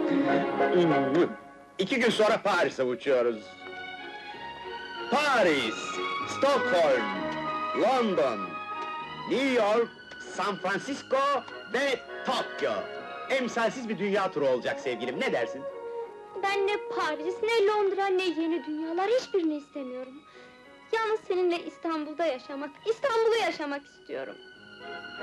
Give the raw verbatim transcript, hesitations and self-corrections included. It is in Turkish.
İki gün sonra Paris'e uçuyoruz. Paris, Stockholm, London, New York, San Francisco ve Tokyo. Emsalsiz bir dünya turu olacak sevgilim, ne dersin? Ben ne Paris, ne Londra, ne yeni dünyalar, hiçbirini istemiyorum. Yalnız seninle İstanbul'da yaşamak, İstanbul'u yaşamak istiyorum.